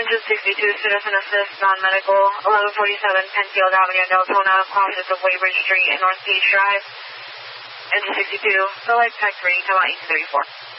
Engine 62, Citizen Assist, non-medical, 1147 Penfield Avenue, Deltona, crossings of Waybridge Street and North Beach Drive. Engine 62, select Tech 3, come out 834.